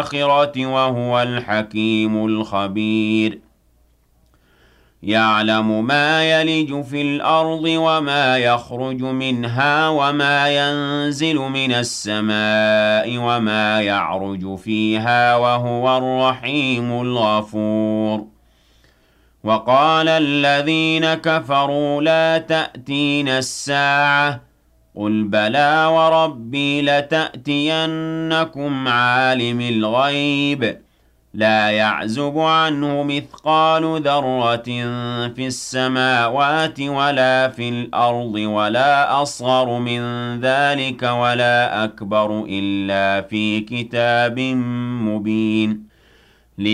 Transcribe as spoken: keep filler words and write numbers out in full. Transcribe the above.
الآخرة وهو الحكيم الخبير يعلم ما يلج في الأرض وما يخرج منها وما ينزل من السماء وما يعرج فيها وهو الرحيم الغفور وقال الذين كفروا لا تأتينا الساعة قل بلى وربي لتأتينكم عالم الغيب لا يعزب عنه مثقال ذرة في السماوات ولا في الأرض ولا أصغر من ذلك ولا أكبر إلا في كتاب مبين